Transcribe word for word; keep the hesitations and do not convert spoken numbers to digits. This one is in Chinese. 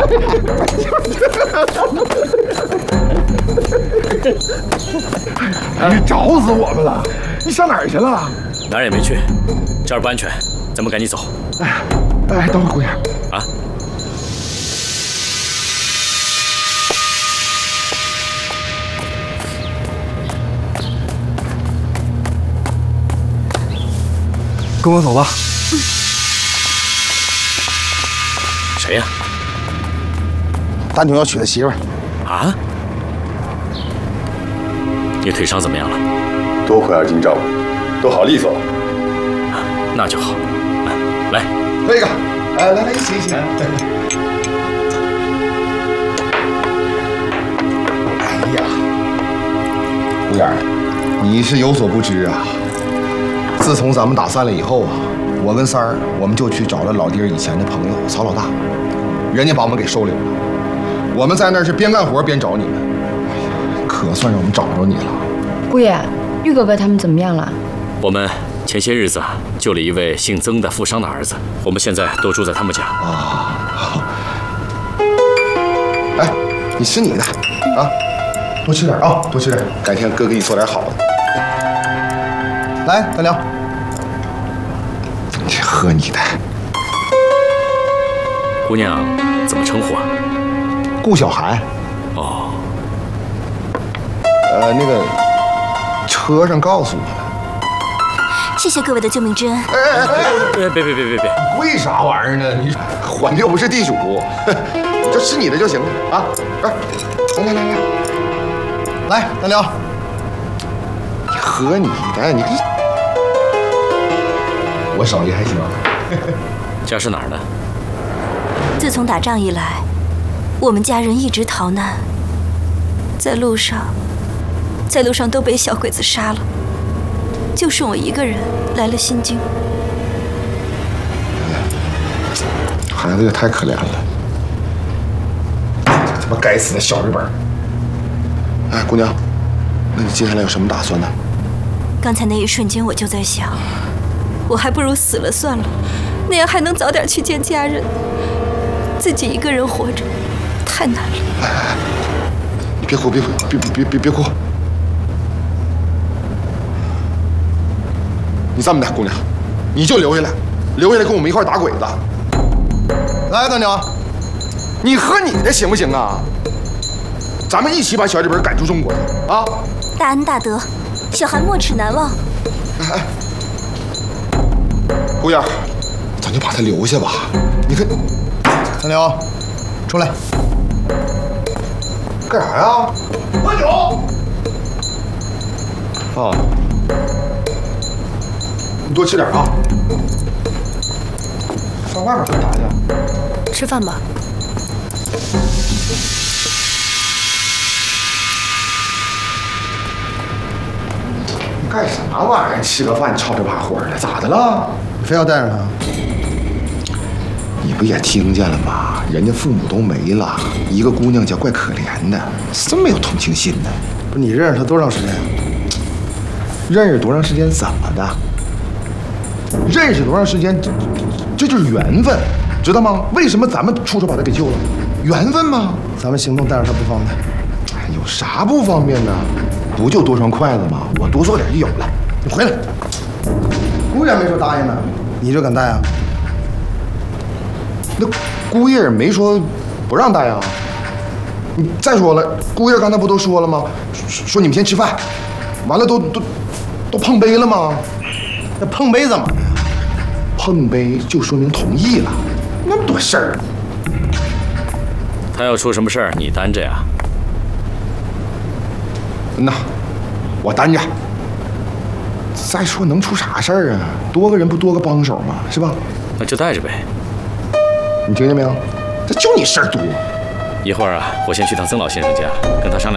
你找死我们了！你上哪儿去了？ 哪儿也没去，这儿不安全，咱们赶紧走。 哎，哎，等会儿，姑爷。 啊。 跟我走吧。 嗯、谁呀？ 丹总要娶的媳妇儿。 啊？你腿伤怎么样了？ 多亏二金照顾，都好利索了。 啊，那就好。啊、来， 这个，哎，来来，一起一起。哎呀，姑爷，你是有所不知啊。 自从咱们打散了以后啊，我跟三儿我们就去找了老爹以前的朋友曹老大，人家把我们给收留了。我们在那儿是边干活边找你们，哎呀，可算让我们找着你了。 姑爷，玉哥哥他们怎么样了？ 我们前些日子救了一位姓曾的富商的儿子，我们现在都住在他们家。 啊，哎，你吃你的啊，多吃点啊，多吃点，改天哥给你做点好的。来，大梁。 喝你的， 姑娘怎么称呼啊？ 顾小涵。 哦。 呃，那个车上告诉我了。 谢谢各位的救命之恩。 哎哎哎！ 别别别别别别！ 为啥玩意儿呢？你还的又不是地主，就吃你的就行了啊！来来来来，来，大梁，你喝你的，你。 我手艺还行。 家是哪儿的？ 自从打仗以来，我们家人一直逃难，在路上，在路上都被小鬼子杀了，就剩我一个人来了新京。 孩子也太可怜了，这他妈该死的小日本！哎，姑娘，那你接下来有什么打算呢？ 刚才那一瞬间，我就在想。 我还不如死了算了，那样还能早点去见家人。自己一个人活着，太难了。哎哎哎， 你别哭，别哭，别别别别哭。你这么的，姑娘，你就留下来，留下来跟我们一块打鬼子。来，大娘，你喝你的行不行啊？咱们一起把小日本赶出中国去啊！ 大恩大德，小韩没齿难忘。 哎哎。 姑爷，咱就把他留下吧。你看，三刘，出来，干啥呀？喝酒。哦，你多吃点啊。上外面干啥去？ 吃饭吧。 你干啥玩意儿？吃个饭吵着把火的，咋的了？ 非要带上他？你不也听见了吗？人家父母都没了，一个姑娘家怪可怜的，这么有同情心呢？不是你认识他多长时间呀？认识多长时间怎么的？认识多长时间，这这就是缘分，知道吗？为什么咱们出手把他给救了？缘分吗？咱们行动带上他不方便。哎，有啥不方便呢？不就多双筷子吗？我多做点就有了。你回来。 姑爷没说答应呢，你就敢带啊？那姑爷没说不让带啊。你再说了，姑爷刚才不都说了吗？说, 说你们先吃饭，完了都都都碰杯了吗？那碰杯怎么的？碰杯就说明同意了，那么多事儿。 他要出什么事儿，你担着呀？ 那我担着。 再说能出啥事儿啊？多个人不多个帮手吗？是吧？ 那就带着呗。 你听见没有？这就你事儿多。 一会儿啊，我先去趟曾老先生家，跟他商量。